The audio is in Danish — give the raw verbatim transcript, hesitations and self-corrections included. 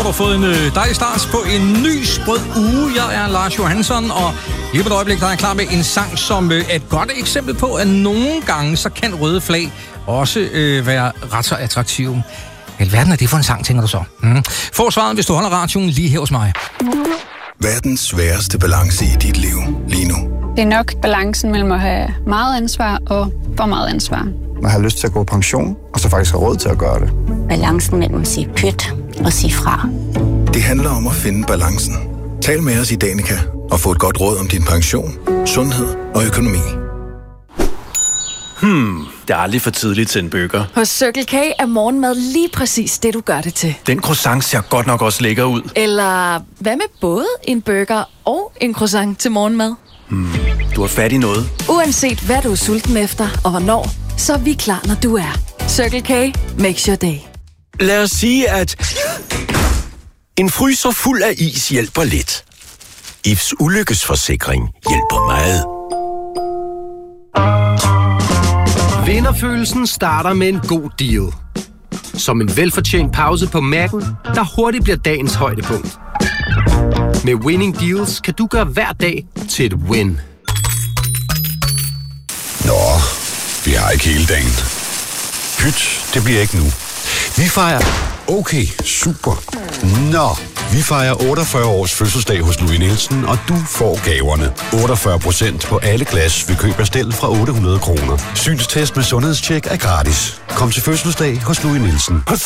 har fået en øh, dejlig start på en ny sprød uge. Jeg er Lars Johansson, og lige på et øjeblik der er jeg klar med en sang, som øh, er et godt eksempel på, at nogle gange så kan røde flag også øh, være ret så attraktive. Hvad verden er det for en sang, tænker du så? Mm. Få svaret, hvis du holder radioen lige her hos mig. Hvad er den sværeste balance i dit liv lige nu? Det er nok balancen mellem at have meget ansvar og for meget ansvar. Man har lyst til at gå på pension, og så faktisk have råd til at gøre det. Balancen mellem at sige pyt og sige fra. Det handler om at finde balancen. Tal med os i Danica og få et godt råd om din pension, sundhed og økonomi. Hmm, det er aldrig for tidligt til en burger. Hos Circle K er morgenmad lige præcis det, du gør det til. Den croissant ser godt nok også lækker ud. Eller hvad med både en burger og en croissant til morgenmad? Hmm, du har fat i noget. Uanset hvad du er sulten efter og hvornår, så er vi klar, når du er. Circle K makes your day. Lad os sige, at en fryser fuld af is hjælper lidt. I F's ulykkesforsikring hjælper meget. Vinderfølelsen starter med en god deal. Som en velfortjent pause på Mac'en, der hurtigt bliver dagens højdepunkt. Med Winning Deals kan du gøre hver dag til et win. Nå, vi har ikke hele dagen. Pyt, det bliver ikke nu. Vi fejrer... Okay, super. Nå, vi fejrer otteogfyrre års fødselsdag hos Louis Nielsen, og du får gaverne. otteogfyrre procent på alle glas ved køb af stel fra otte hundrede kroner. Synstest med sundhedstjek er gratis. Kom til fødselsdag hos Louis Nielsen.